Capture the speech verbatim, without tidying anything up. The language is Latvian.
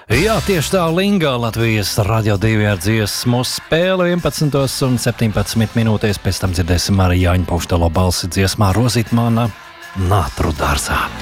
Jā, tieši tā Lingā Latvijas Radio divi ar dziesmu spēli vienpadsmitos un septiņpadsmit minūtēs. Pēc tam dzirdēsim arī Jāņa Pauštalo balsi dziesmā Rozīt mana Nātru dārzā.